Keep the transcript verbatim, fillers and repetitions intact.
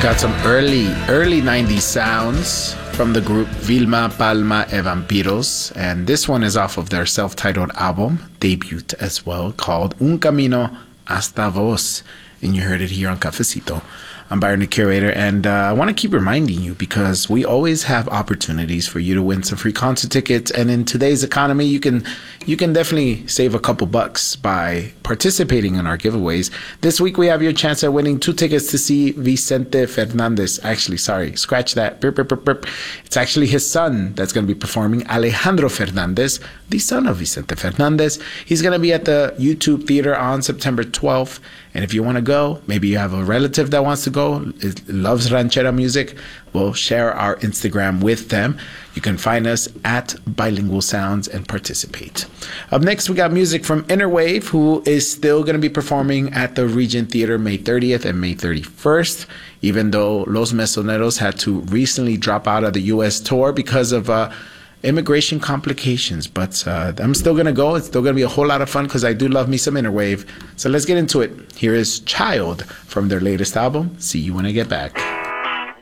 Got some early, early nineties sounds from the group Vilma Palma e Vampiros, and this one is off of their self-titled album, debut as well, called Un Camino Hasta Vos, and you heard it here on Cafecito. I'm Byron the Curator, and uh, I want to keep reminding you because we always have opportunities for you to win some free concert tickets, and in today's economy, you can you can definitely save a couple bucks by participating in our giveaways. This week, we have your chance at winning two tickets to see Vicente Fernandez. Actually, sorry, scratch that. Burp, burp, burp, burp. It's actually his son that's going to be performing, Alejandro Fernandez, the son of Vicente Fernandez. He's going to be at the YouTube Theater on September twelfth. And if you want to go, maybe you have a relative that wants to go, loves ranchera music, we'll share our Instagram with them. You can find us at Bilingual Sounds and participate. Up next, we got music from Innerwave, who is still going to be performing at the Regent Theater May thirtieth and May thirty-first, even though Los Mesoneros had to recently drop out of the U S tour because of uh, immigration complications. But uh, I'm still going to go. It's still going to be a whole lot of fun because I do love me some Innerwave. So let's get into it. Here is Child from their latest album, See You When I Get Back.